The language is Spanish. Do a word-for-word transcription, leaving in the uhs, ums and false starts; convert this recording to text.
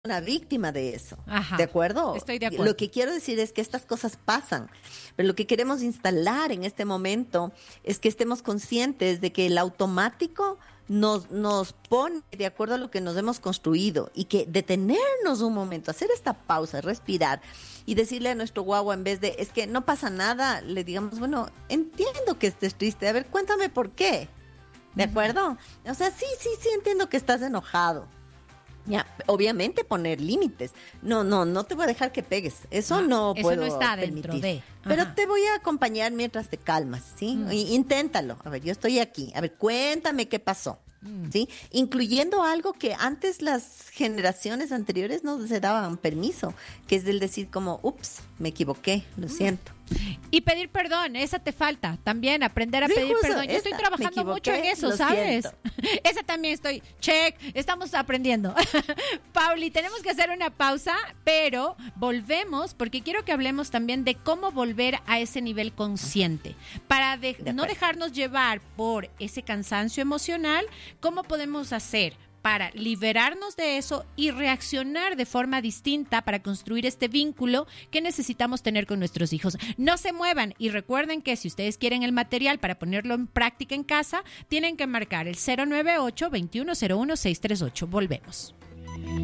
una víctima de eso. Ajá, ¿De acuerdo? estoy de acuerdo. Lo que quiero decir es que estas cosas pasan, pero lo que queremos instalar en este momento es que estemos conscientes de que el automático nos, nos pone de acuerdo a lo que nos hemos construido y que detenernos un momento, hacer esta pausa, respirar y decirle a nuestro guagua, en vez de, es que no pasa nada, le digamos, bueno, entiendo que estés triste, a ver, cuéntame por qué. ¿De acuerdo? O sea, sí, sí, sí, entiendo que estás enojado. Ya, obviamente poner límites. No, no, no te voy a dejar que pegues. Eso Ah, no eso puedo no está dentro permitir. de. Pero Ajá. te voy a acompañar mientras te calmas, ¿sí? Mm. Y- inténtalo. A ver, yo estoy aquí. A ver, cuéntame qué pasó. Mm. ¿Sí? Incluyendo algo que antes las generaciones anteriores no se daban permiso, que es el decir como, ups, me equivoqué, lo siento. Y pedir perdón, esa te falta. También aprender a Sí, pedir justo, perdón. Yo estoy esta, trabajando me mucho en equivoqué, eso, lo ¿sabes? siento. Esa también estoy. Check, estamos aprendiendo. Pauli, tenemos que hacer una pausa, pero volvemos porque quiero que hablemos también de cómo volver a ese nivel consciente. Para de- De no acuerdo. dejarnos llevar por ese cansancio emocional, ¿cómo podemos hacer para liberarnos de eso y reaccionar de forma distinta para construir este vínculo que necesitamos tener con nuestros hijos? No se muevan y recuerden que si ustedes quieren el material para ponerlo en práctica en casa, tienen que marcar el cero nueve ocho, veintiuno cero uno, seiscientos treinta y ocho. Volvemos.